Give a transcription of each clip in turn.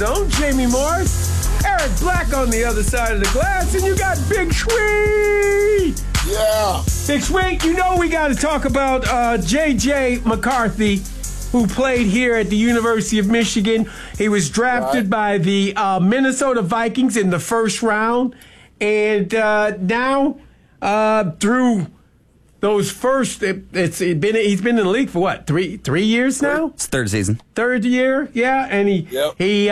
Zone. Jamie Morris, Eric Black on the other side of the glass, and you got Big Sweet. Yeah. Big Sweet, you know we got to talk about J.J. McCarthy, who played here at the University of Michigan. He was drafted by the Minnesota Vikings in the first round, and now through those first, he's been in the league for what, three years now? It's third season. Third year, yeah, and he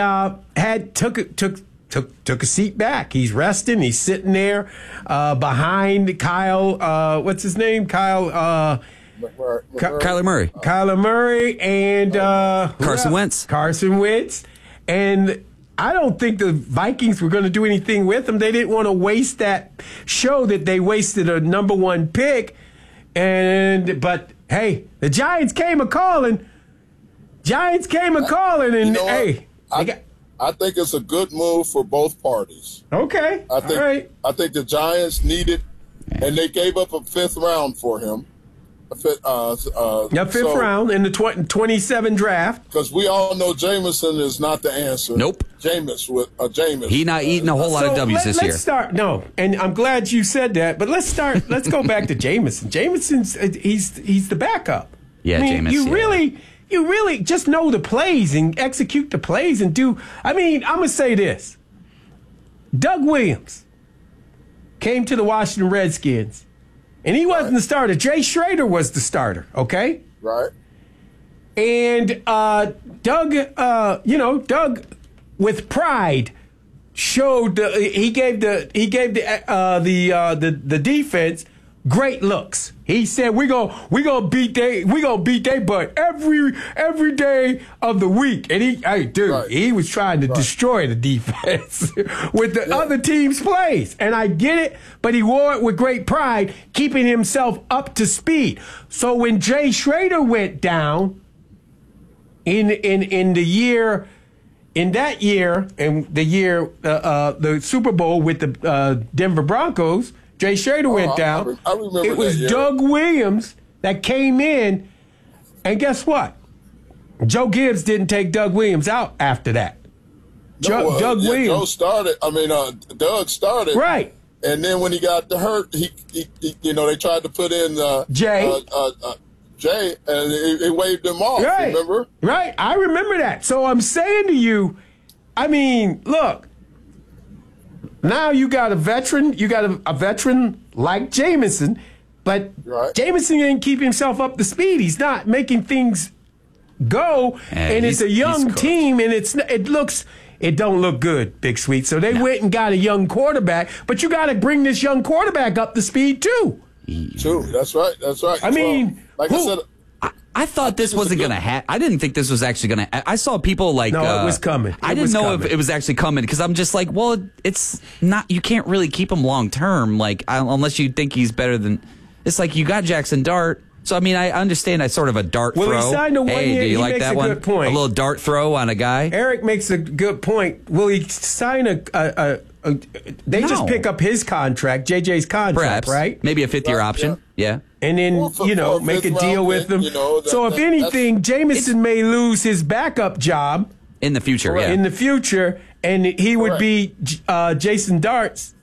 took a seat back. He's resting. He's sitting there behind Kyle. What's his name? Kyler Murray. Kyler Murray and Carson Wentz. Carson Wentz. And I don't think the Vikings were going to do anything with him. They didn't want to waste that show that they wasted a number one pick. But hey, the Giants came a calling. And you know hey, I think it's a good move for both parties. Okay. I think the Giants needed, and they gave up a fifth round for him. Fifth round in the 27 draft. Because we all know Jameson is not the answer. Nope. Jameis. He not eating a whole lot of W's this year. Let's start. No, and I'm glad you said that. But let's start. Let's go back to Jameson. Jameson's he's the backup. Yeah, I mean, Jameis. You really just know the plays and execute the plays and do. I mean, I'm gonna say this. Doug Williams came to the Washington Redskins. And he wasn't the starter. Jay Schrader was the starter, okay? Right. And Doug, with pride, showed he gave the defense great looks. He said we gonna beat they butt every day of the week. And he was trying to destroy the defense with the other team's plays. And I get it, but he wore it with great pride, keeping himself up to speed. So when Jay Schrader went down in the year. In that year, and the Super Bowl with the Denver Broncos, Jay Schrader went down. I remember it was that year. Doug Williams that came in, and guess what? Joe Gibbs didn't take Doug Williams out after that. Doug Williams. Doug started. Right. And then when he got hurt, he they tried to put in Jay, and he waved him off, right. Remember? Right. I remember that. So I'm saying to you, I mean, look, now you got a veteran. You got a veteran like Jameson, but Jameson didn't keep himself up to speed. He's not making things go, and it's a young team, and it don't look good, Big Sweet. So they went and got a young quarterback, but you got to bring this young quarterback up to speed too. True. That's right. I mean, I said. I thought this wasn't going to happen. I didn't think this was actually going to. I saw people like. No, it was coming. I didn't know if it was actually coming because I'm just like, well, it's not. You can't really keep him long term, like unless you think he's better than. It's like you got Jackson Dart. So I mean, I understand. I sort of a dart throw. He signed a 1 year. Do you like that one? Good point. A little dart throw on a guy. Eric makes a good point. Will he sign They just pick up his contract, JJ's contract, perhaps, right? Maybe a fifth-year option. Yeah. And then, make a deal with them. So if anything, Jameson may lose his backup job. In the future, In the future, and he would be Jackson Dart's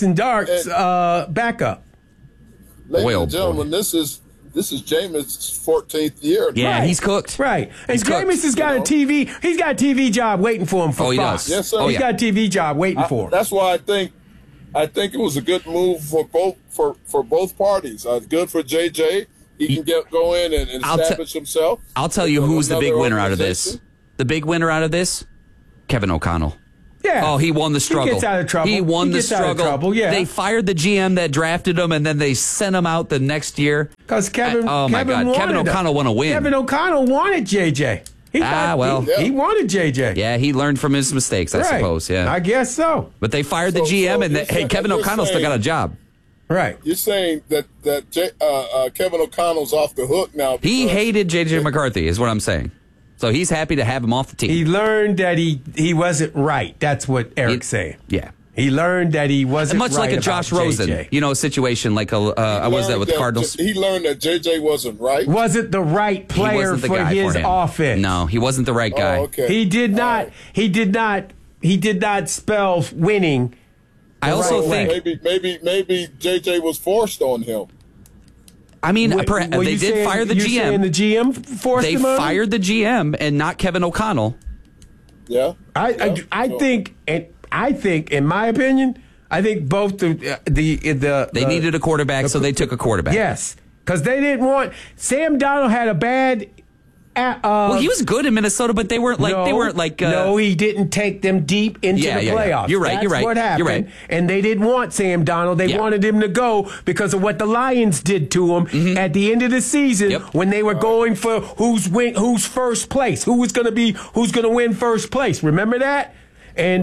backup. Ladies and gentlemen, this is Jameis's 14th year. Yeah, right. He's cooked. Right. And Jameis has got a TV job waiting for him for Fox. Yes, sir. He's got a TV job waiting for him. That's why I think it was a good move for both parties. Good for JJ. He can go in and establish himself. I'll tell you who's the big winner out of this. The big winner out of this, Kevin O'Connell. Yeah. Oh, he won the struggle. He gets out of trouble. He won the struggle. Out of trouble, yeah. They fired the GM that drafted him, and then they sent him out the next year. Because Kevin O'Connell won a win. Kevin O'Connell wanted JJ. He wanted JJ. Yeah, he learned from his mistakes, I suppose. Yeah, I guess so. But they fired the GM, and Kevin O'Connell still got a job. Right. You're saying that Kevin O'Connell's off the hook now. He hated J.J. McCarthy, is what I'm saying. So he's happy to have him off the team. He learned that he wasn't right. That's what Eric's saying. Yeah. He learned that he wasn't much right like a Josh about Rosen, JJ. Situation like was that with the Cardinals? He learned that JJ wasn't right. Wasn't the right player the for guy his him. offense. No, he wasn't the right guy. Oh, okay. He did not. He did not spell winning. I also right think maybe JJ was forced on him. I mean, they did fire the you saying GM. the GM forced They him on him? fired the GM and not Kevin O'Connell. Yeah. I think, in my opinion, I think both They needed a quarterback, so they took a quarterback. Yes, because they didn't want Sam Darnold had a bad. Well, he was good in Minnesota, but they weren't like. No, he didn't take them deep into the playoffs. Yeah. You're right. That's what happened. You're right. And they didn't want Sam Darnold. They wanted him to go because of what the Lions did to him at the end of the season when they were going for who's first place, who's going to win first place. Remember that? And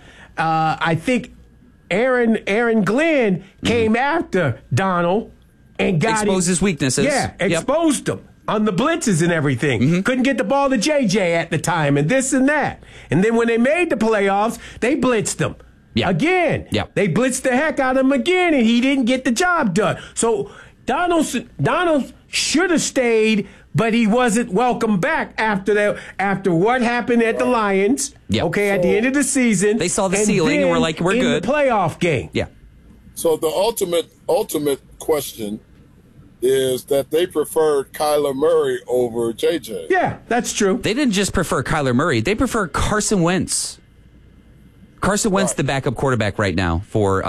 I think Aaron Glenn came after Donald and got exposed his weaknesses. Yeah, exposed them on the blitzes and everything. Couldn't get the ball to JJ at the time and this and that. And then when they made the playoffs, they blitzed him again. Yep. They blitzed the heck out of him again, and he didn't get the job done. So Donald should have stayed, but he wasn't welcome back after what happened at the Lions. Yep. Okay, at the end of the season. They saw the ceiling and were like, we're good. In the playoff game. Yeah. So the ultimate question is that they preferred Kyler Murray over JJ. Yeah, that's true. They didn't just prefer Kyler Murray. They prefer Carson Wentz. Carson Wentz, the backup quarterback right now for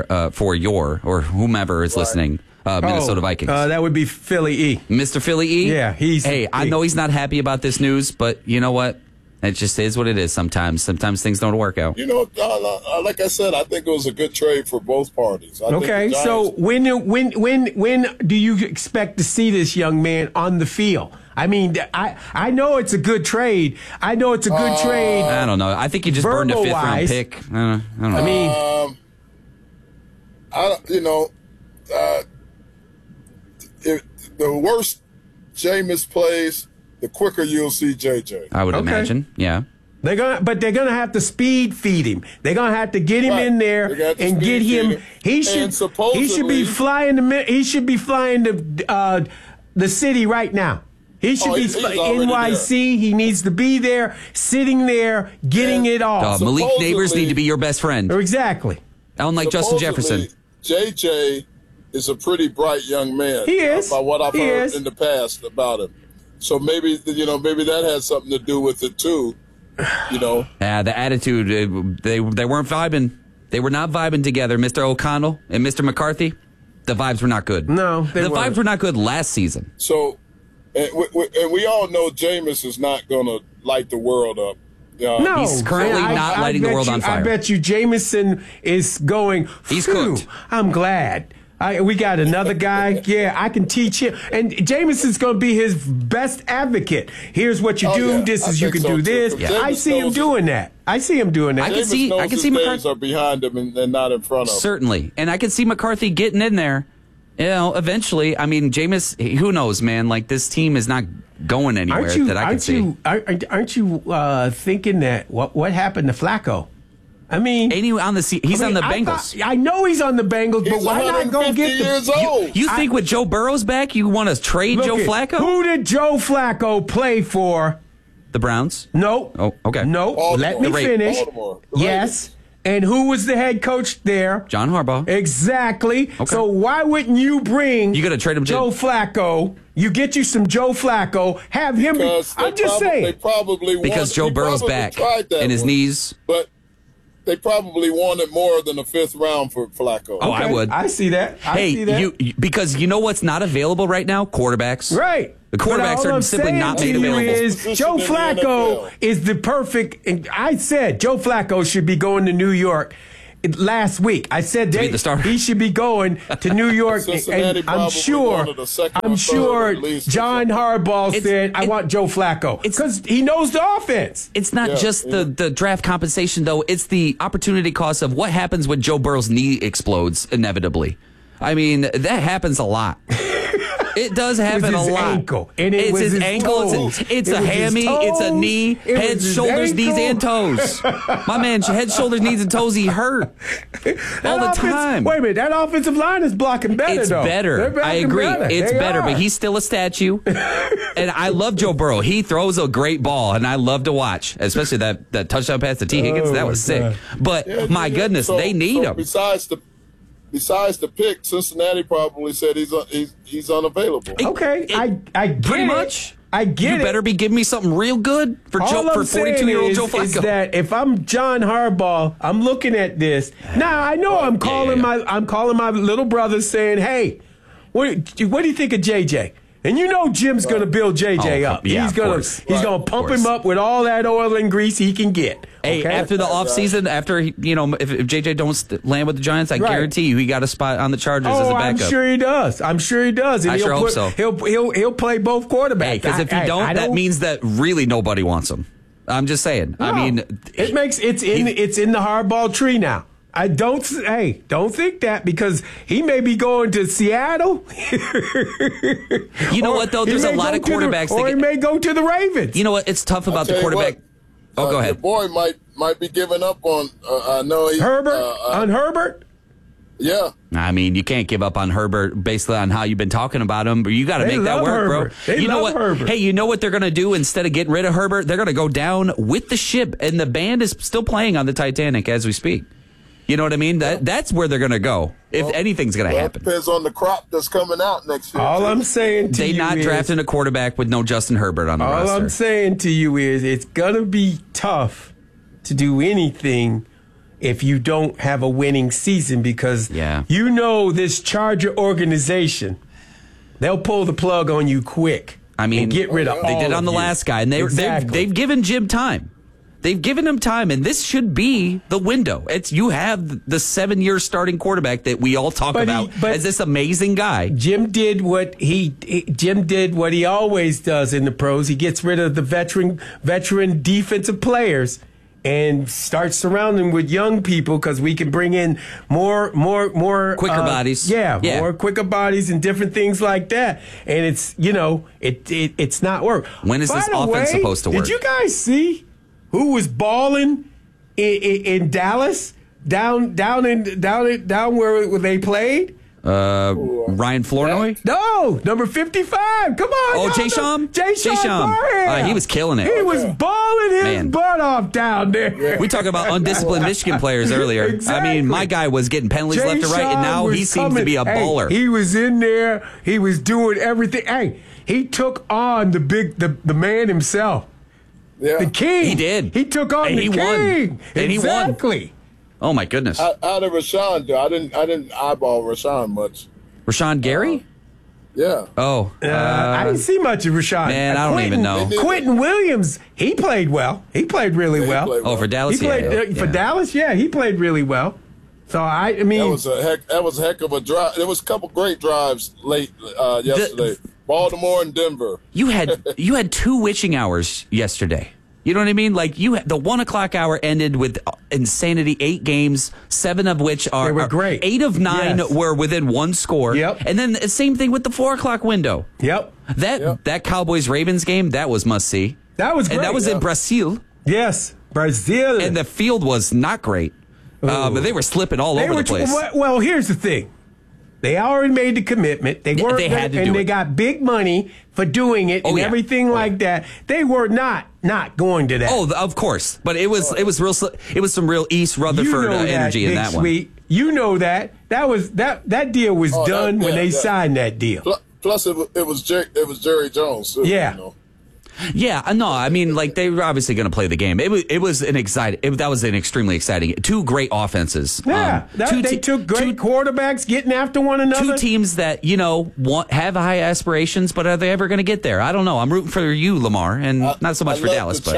or whomever is listening, Minnesota Vikings. That would be Philly E. Mr. Philly E? Yeah, I know he's not happy about this news, but you know what? It just is what it is sometimes. Sometimes things don't work out. You know, like I said, I think it was a good trade for both parties. Okay, so when do you expect to see this young man on the field? I mean, I know it's a good trade. I know it's a good trade. I don't know. I think you just burned a fifth-round pick. I don't know. If the worse Jameis plays, the quicker you'll see JJ. I would imagine, yeah. They're gonna have to speed feed him. They're gonna have to get him in there and get him. He should be flying to the city right now. He should be NYC. There. He needs to be there, sitting there, getting it all. Malik Neighbors need to be your best friend. Exactly. Unlike Justin Jefferson. JJ is a pretty bright young man. He is. By what I've heard in the past about him. So maybe that has something to do with it too. Yeah, the attitude, they weren't vibing. They were not vibing together, Mr. O'Connell and Mr. McCarthy. The vibes were not good. No, the vibes were not good last season. So, and we all know Jameis is not going to light the world up. No, he's currently not lighting the world on fire. I bet you Jameson is going, he's cooked. I'm glad. We got another guy. Yeah, I can teach him. And Jameson's going to be his best advocate. Here's what you do. This is you can do this. Yeah. I see him doing that. I see him doing that. I can see McCarthy are behind him and not in front of him. Certainly. And I can see McCarthy getting in there. Eventually. I mean, Jameis, who knows, man? Like, this team is not going anywhere that I can see. Aren't you thinking that what happened to Flacco? I mean, he's on the Bengals. I know he's on the Bengals, but why not go get years old? You think with Joe Burrow's back, you want to trade Joe Flacco? Who did Joe Flacco play for? The Browns? No. Oh, okay. No. Let me finish. Yes. And who was the head coach there? John Harbaugh. Exactly. Okay. So why wouldn't you bring Joe Flacco? You get you some Joe Flacco, have him. I'm just saying. They probably because Joe Burrow's back and his knees. But they probably wanted more than a fifth round for Flacco. Oh, I would. I see that. Because you know what's not available right now? Quarterbacks. Right. The quarterbacks are simply not made available. Joe Flacco is the perfect. And I said Joe Flacco should be going to New York last week. I said he should be going to New York, and I'm sure John Harbaugh said, I want Joe Flacco because he knows the offense. It's not just the draft compensation, though. It's the opportunity cost of what happens when Joe Burrow's knee explodes inevitably. I mean, that happens a lot. It does happen a lot. Ankle, and it's his ankle. It's a hammy. It's a knee. Head, shoulders, knees, and toes. My man, head, shoulders, knees, and toes. He hurt all the time. Wait a minute. That offensive line is blocking better. It's better. I agree. It's better, but he's still a statue. And I love Joe Burrow. He throws a great ball, and I love to watch, especially that touchdown pass to T. Higgins. That was sick. But my goodness, they need him. Besides the pick, Cincinnati probably said he's unavailable. Okay, I get pretty it. much. I get it. You better be giving me something real good for 42-year-old Joe Flacco. Is that if I'm John Harbaugh, I'm looking at this. Now I know I'm calling my little brother saying, "Hey, what do you think of JJ?" And you know Jim's going to build JJ up. Yeah, he's going to pump him up with all that oil and grease he can get. Hey, after the offseason, after if JJ don't land with the Giants, I guarantee you he got a spot on the Chargers as a backup. I'm sure he does. And I sure hope so. He'll play both quarterbacks. Because if he don't, that means that really nobody wants him. I'm just saying. No, I mean, it's in the Harbaugh tree now. I don't think that, because he may be going to Seattle. You know what, though? There's a lot of quarterbacks. He may go to the Ravens. You know what? It's tough about the quarterback. Go ahead. Your boy might be giving up on. I know Herbert. Yeah. I mean, you can't give up on Herbert based on how you've been talking about him, but you got to make that work, Herbert. bro. You know what? Herbert. Hey, you know what they're going to do instead of getting rid of Herbert? They're going to go down with the ship, and the band is still playing on the Titanic as we speak. You know what I mean? That's where they're going to go if anything's going to happen. It depends on the crop that's coming out next year. All I'm saying to you is... They not drafting a quarterback with no Justin Herbert on the roster. All I'm saying to you is it's going to be tough to do anything if you don't have a winning season, because you know this Charger organization, they'll pull the plug on you quick. I mean, and get rid of all they did on the you. last guy, and they've given Jim time. They've given him time, and this should be the window. You have the 7-year starting quarterback that we all talk about as this amazing guy. Jim did what he always does in the pros. He gets rid of the veteran defensive players and starts surrounding with young people, because we can bring in more quicker bodies. More quicker bodies and different things like that. And it's it's not work. When is this offense supposed to work? Did you guys see who was balling in Dallas down where they played? Ryan Flournoy? No, number 55. Come on. Oh, Jay Shum? Jay Shum. He was killing it. He was balling his butt off down there. We talked about undisciplined Michigan players earlier. Exactly. I mean, my guy was getting penalties left and right, and now he seems to be a baller. He was in there. He was doing everything. Hey, he took on the man himself. Yeah. The king. He did. He took on the king. Won. And exactly. He won. Oh my goodness! How did Rashawn do? I didn't eyeball Rashawn much. Rashawn Gary? Yeah. Oh, I didn't see much of Rashawn. Man, I don't even know. Quentin Williams, he played well. He played really well. Oh, for Dallas, he played for Dallas. Yeah, he played really well. So I mean, that was a heck of a drive. There was a couple great drives late yesterday. Baltimore and Denver. You had 2 witching hours yesterday. You know what I mean? Like the 1 o'clock hour ended with insanity. 8 games, 7 of which they were great. 8 of 9 were within 1 score. Yep. And then the same thing with the 4 o'clock window. Yep. That Cowboys Ravens game, that was must see. That was great. And that was in Brazil. Yes, Brazil. And the field was not great. They were slipping all over the place. Well, here's the thing. They already made the commitment. They had to do it. And they got big money for doing it and everything like that. They were not going to that. Oh, of course. But it was some real East Rutherford energy in that one. You know that. That deal was done when they signed that deal. Plus it was Jerry Jones. Too, yeah. You know. Yeah, no, I mean, like, they were obviously going to play the game. It was an extremely exciting. 2 great offenses. Yeah, they took great quarterbacks getting after one another. 2 teams that have high aspirations, but are they ever going to get there? I don't know. I'm rooting for you, Lamar, and not so much for Dallas. But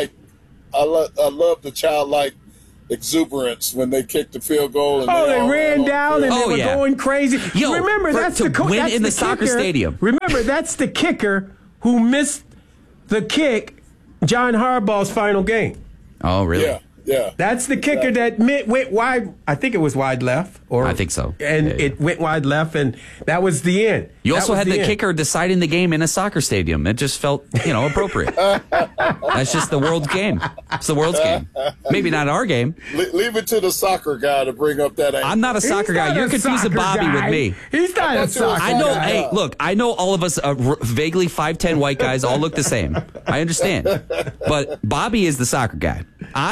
I love the childlike exuberance when they kicked the field goal. And they ran down and they were going crazy. Remember, that's the win in the soccer stadium. Remember, that's the kicker who missed the kick, John Harbaugh's final game. Oh, really? Yeah. That's the kicker that went wide. I think it was wide left. Or I think so. And it went wide left, and that was the end. You also had the kicker deciding the game in a soccer stadium. It just felt, appropriate. That's just the world's game. It's the world's game. Maybe not our game. Leave it to the soccer guy to bring up that angle. I'm not a soccer guy. You're confusing Bobby with me. He's not a soccer guy. I know. Hey, look, I know all of us vaguely 5'10" white guys all look the same. I understand. But Bobby is the soccer guy.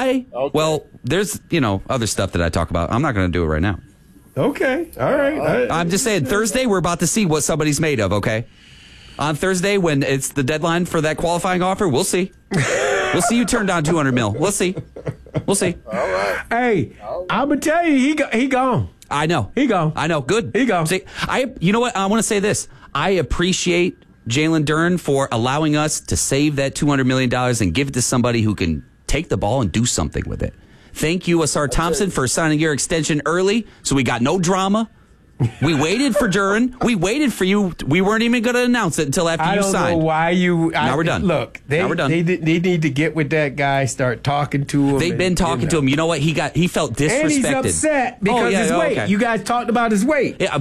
Well, there's, other stuff that I talk about. I'm not going to do it right now. Okay. All right. I'm just saying, Thursday, we're about to see what somebody's made of, okay? On Thursday, when it's the deadline for that qualifying offer, we'll see. We'll see you turn down $200 million. We'll see. We'll see. All right. Hey, I'm going to tell you, he gone. I know. He gone. I know. Good. He gone. See, you know what? I want to say this. I appreciate Jalen Duren for allowing us to save that $200 million and give it to somebody who can take the ball and do something with it. Thank you, Asar Thompson, for signing your extension early, so we got no drama. We waited for Duren. We waited for you. We weren't even going to announce it until after you signed. I don't know why you... Now we're done. Look, now we're done. They need to get with that guy, start talking to him. They've been talking to him. You know what? He felt disrespected. And he's upset because his weight. Okay. You guys talked about his weight. Yeah,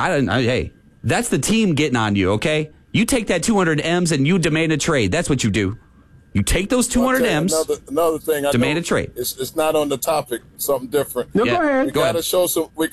hey, that's the team getting on you, okay? You take that 200 M's and you demand a trade. That's what you do. You take those 200 M's. Another thing. Demand a trade. It's not on the topic. Something different. No, go ahead. We gotta show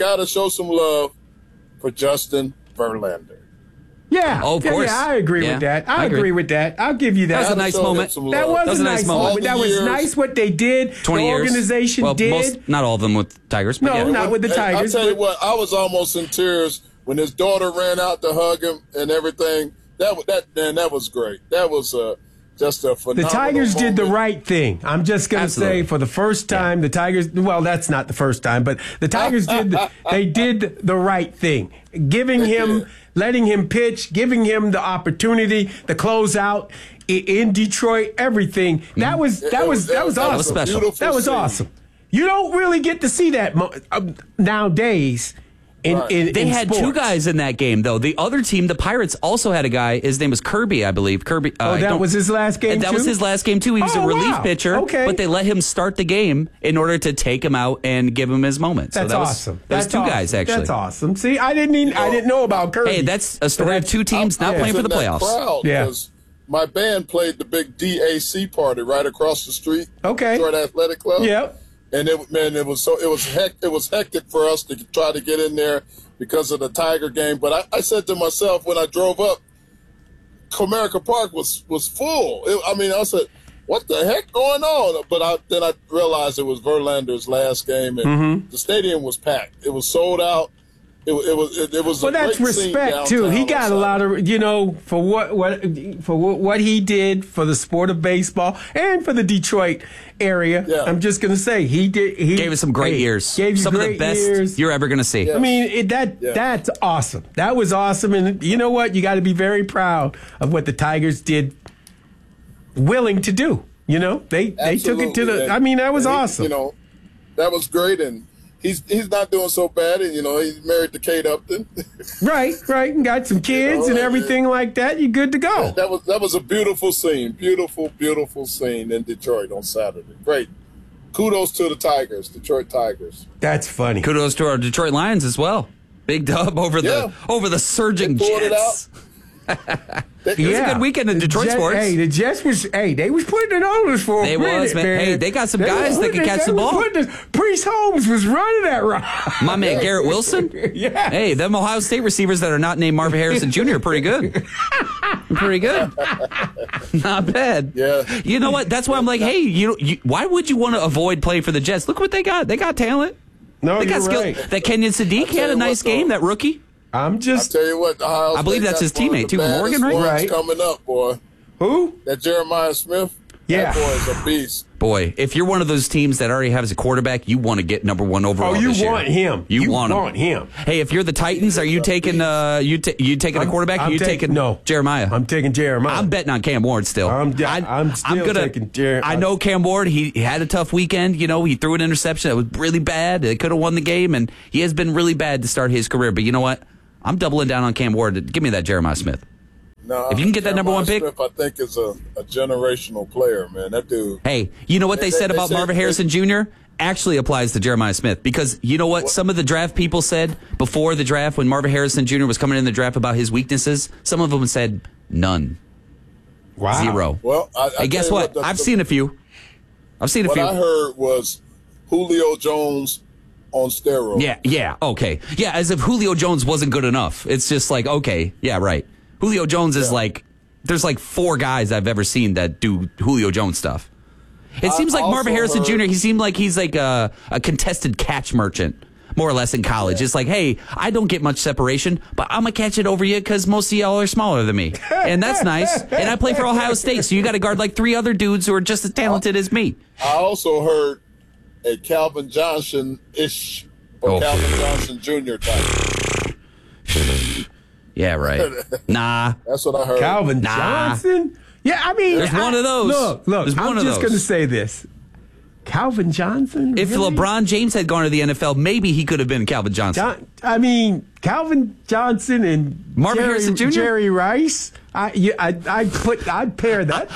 some love for Justin Verlander. Yeah. Oh, of course. Yeah, I agree with that. I agree with that. I'll give you that. That was a nice moment. That was a nice moment. That was nice what they did. 20 the years. organization did. Not all of them with Tigers. But No, not with the Tigers. I'll tell you what, I was almost in tears when his daughter ran out to hug him and everything. That was great. That was just a phenomenal The Tigers moment. did the right thing. I'm just going to say for the first time, the Tigers, well, that's not the first time, but the Tigers did the right thing. Letting him pitch, giving him the opportunity, the closeout in Detroit, everything. That was awesome. That was special. That was awesome. You don't really get to see that nowadays. They had sports. two guys in that game, though. The other team, the Pirates, also had a guy. His name was Kirby, I believe. Kirby. That was his last game, That was his last game, too. He was a relief pitcher. Okay. But they let him start the game in order to take him out and give him his moment. That's awesome. There's two guys, actually. That's awesome. See, I didn't know about Kirby. Hey, that's a story of two teams not playing for the playoffs. Because my band played the big DAC party right across the street. Okay. Detroit Athletic Club. Yep. And it was hectic for us to try to get in there because of the Tiger game. But I said to myself when I drove up, Comerica Park was full. I said, what the heck going on? But then I realized it was Verlander's last game, and the stadium was packed. It was sold out. It was. Well, that's respect too. He got a lot of, for what he did for the sport of baseball and for the Detroit area. Yeah. I'm just gonna say he gave us some great years. Gave you some of the best years. you're ever gonna see. Yeah. I mean, that's awesome. That was awesome, and you know what? You got to be very proud of what the Tigers did. Willing to do. They took it to the. That was awesome. That was great, and. He's not doing so bad, and he's married to Kate Upton. right, and got some kids and everything like that. You're good to go. That was a beautiful scene, beautiful scene in Detroit on Saturday. Great. Kudos to the Tigers, Detroit Tigers. That's funny. Kudos to our Detroit Lions as well. Big dub over the surging Jets. It was a good weekend in Detroit sports. Hey, the Jets they was putting it on us for a minute, man. Hey, they got some guys that can catch the ball. Priest Holmes was running that route. My man Garrett Wilson. Yeah. Hey, them Ohio State receivers that are not named Marvin Harrison Jr. are pretty good. Pretty good. Not bad. Yeah. You know what? That's why I'm like, hey, why would you want to avoid playing for the Jets? Look what they got. They got talent. No, they got skill. right. That Kenyon Sadiq had a nice game. That rookie. I'll tell you what, I believe that's his teammate too, Morgan, right? Right. Coming up, boy. Who? That Jeremiah Smith. Yeah. That boy is a beast. Boy, if you're one of those teams that already has a quarterback, you want to get number one overall. Oh, you this year. want him. You want him. Hey, if you're the Titans, are you taking you taking a quarterback? Or you taking Jeremiah? I'm taking Jeremiah. I'm betting on Cam Ward still. I'm still taking Jeremiah. I know Cam Ward. He had a tough weekend. He threw an interception that was really bad. They could have won the game, and he has been really bad to start his career. But you know what? I'm doubling down on Cam Ward. Give me that Jeremiah Smith. No, if you can get that number one pick. Smith, I think is a generational player, man. That dude. Hey, you know what they said about Marvin Harrison Jr.? Actually applies to Jeremiah Smith, because you know what some of the draft people said before the draft when Marvin Harrison Jr. was coming in the draft about his weaknesses? Some of them said none. Wow. 0. Well, hey, guess what? I've seen a few. What I heard was Julio Jones on steroids. Yeah, okay. Yeah, as if Julio Jones wasn't good enough. It's just like, okay, yeah, right. Julio Jones is like, there's like 4 guys I've ever seen that do Julio Jones stuff. It seems like Marvin Harrison Jr., he seemed like he's like a contested catch merchant, more or less, in college. Yeah. It's like, hey, I don't get much separation, but I'm going to catch it over you because most of y'all are smaller than me. And that's nice. And I play for Ohio State, so you got to guard like 3 other dudes who are just as talented as me. I also heard a Calvin Johnson-ish or Calvin Johnson Jr. type. Yeah, right. Nah. That's what I heard. Calvin Johnson? Yeah, I mean, there's one of those. Look, I'm just going to say this. Calvin Johnson? If really? LeBron James had gone to the NFL, maybe he could have been Calvin Johnson. Calvin Johnson and Marvin Harrison Jr.? Jerry Rice. I'd pair that.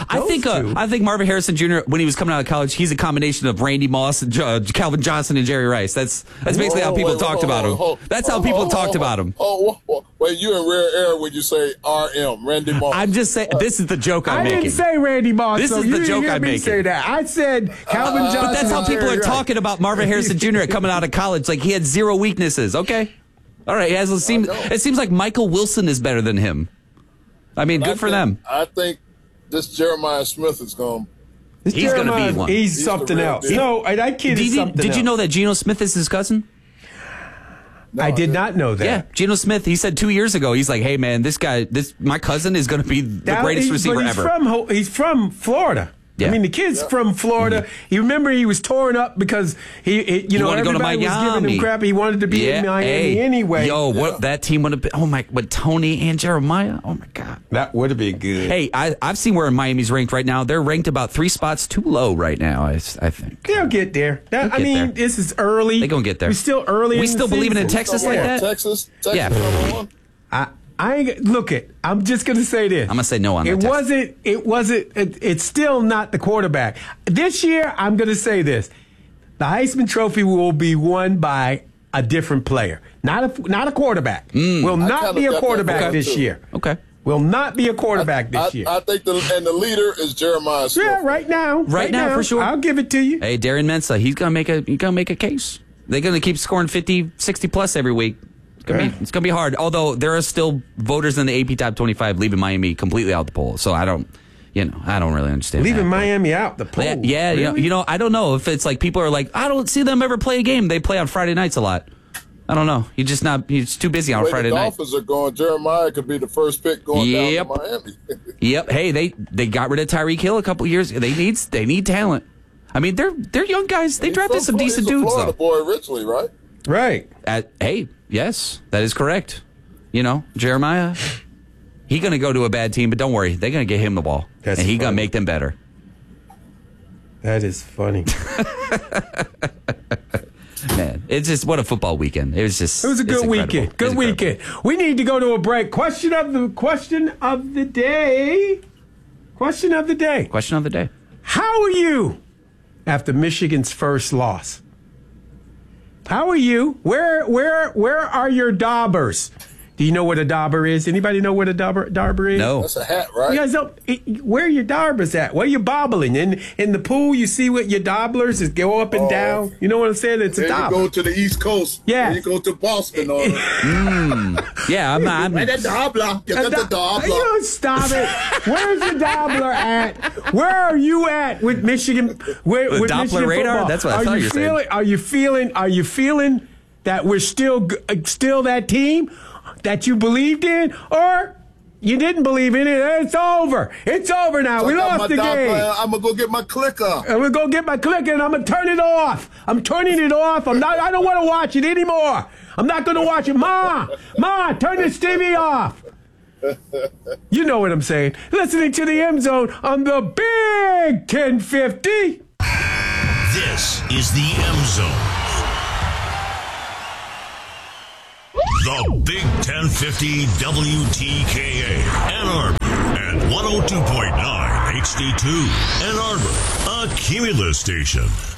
I think Marvin Harrison Jr. when he was coming out of college, he's a combination of Randy Moss, and Calvin Johnson, and Jerry Rice. That's basically how people talked about him. That's how people talked about him. Wait, you're in rare air when you say RM, Randy Moss. I'm just saying, this is the joke I'm making. I didn't say Randy Moss. This is the joke I'm making. Say that. I said Calvin Johnson. But that's how people are talking about Marvin Harrison Jr. coming out of college. Like, he had 0 weaknesses. Okay. All right. It seems like Michael Wilson is better than him. I mean, good for them. I think this Jeremiah Smith is going. He's going to be one. He's something else. No, that kid is something else. Did you know that Geno Smith is his cousin? No, I did not know that. Yeah, Geno Smith. He said 2 years ago, he's like, "Hey, man, my cousin is going to be the greatest receiver ever." He's from Florida. Yeah. I mean, the kid's from Florida. Mm-hmm. You remember he was torn up because he wanted to go to Miami. Was giving him crap. He wanted to be in Miami anyway. What that team would have been? Oh my! With Tony and Jeremiah. Oh my God, that would have been good. Hey, I've seen where Miami's ranked right now. They're ranked about 3 spots too low right now. I think they'll get there. This is early. They're gonna get there. We're still early. We still believing in Texas like that. Texas. Yeah. Number 1. I ain't look it. I'm just gonna say this. I'm gonna say no on that. It's still not the quarterback. This year, I'm gonna say this: the Heisman Trophy will be won by a different player, not a quarterback. Will not be a quarterback this year. Okay. Will not be a quarterback this year. I think the leader is Jeremiah Smith. Yeah, right now. Right now, for sure. I'll give it to you. Hey, Darren Mensah, he's gonna make a case. They're gonna keep scoring 50, 60 plus every week. It's gonna be hard. Although there are still voters in the AP Top 25 leaving Miami completely out the poll. So I don't really understand. Leaving Miami out the poll. Yeah. Really? I don't know if it's like people are like, I don't see them ever play a game. They play on Friday nights a lot. I don't know. He's too busy on Friday night. The Dolphins are going. Jeremiah could be the first pick going down to Miami. Yep. Hey, they got rid of Tyreek Hill a couple years. They need talent. I mean, they're young guys. They drafted some decent dudes. He's a Florida boy originally, right? Right. Hey, yes, that is correct. Jeremiah, he's going to go to a bad team, but don't worry. They're going to get him the ball. And he's going to make them better. That is funny. Man, it's just, what a football weekend. It was a good weekend. Good weekend. We need to go to a break. Question of the day. Question of the day. How are you after Michigan's first loss? How are you? Where are your daubers? Do you know what a dauber is? Anybody know what a dauber is? No. That's a hat, right? You guys don't. Where are your daubers at? Where are you bobbling? In the pool, you see what your dobblers is go up and down. You know what I'm saying? It's a dauber. You go to the East Coast. Yeah. You go to Boston. Yeah, I'm the dabbler. You got the dabbler. You don't stop it. Where's the dabbler at? Where are you at with Michigan? With Doppler Michigan radar? football? That's what I thought you were saying. Are you feeling that we're still that team that you believed in, or you didn't believe in it? It's over. It's over now. We lost the game. I'm going to go get my clicker. I'm going to go get my clicker, and I'm going to turn it off. I'm turning it off. I don't want to watch it anymore. I'm not going to watch it. Ma, turn this TV off. You know what I'm saying. Listening to the M Zone on the Big 1050. This is the M Zone. The Big 1050 WTKA Ann Arbor. HD2, Ann Arbor, a Cumulus station.